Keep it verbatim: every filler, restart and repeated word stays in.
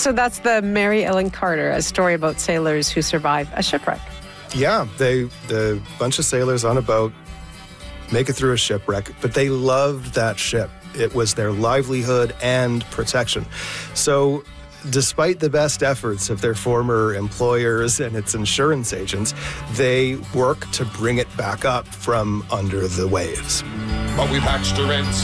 So that's the Mary Ellen Carter, a story about sailors who survive a shipwreck. Yeah, they the bunch of sailors on a boat make it through a shipwreck, but they loved that ship. It was their livelihood and protection. So despite the best efforts of their former employers and its insurance agents, they work to bring it back up from under the waves. But we patched her in